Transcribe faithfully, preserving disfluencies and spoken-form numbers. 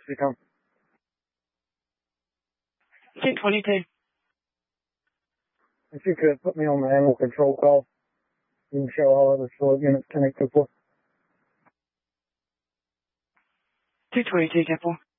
Speak on. two twenty-two. If you could put me on the animal control call, you can show all other slow units connected for. two twenty-two, ten four.